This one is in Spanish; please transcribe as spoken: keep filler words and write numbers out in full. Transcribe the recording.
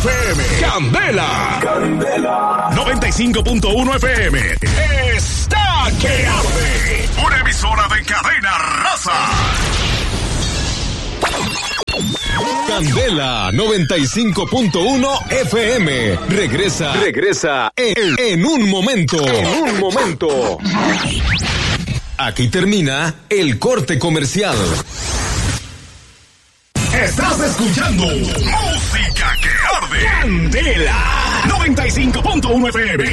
F M. Candela. Candela. noventa y cinco punto uno F M. Está que arde. Una emisora de cadena raza. Candela noventa y cinco punto uno F M. Regresa. Regresa en, en un momento. En un momento. Aquí termina el corte comercial. Estás escuchando Música que Arde. Candela noventa y cinco punto uno F M.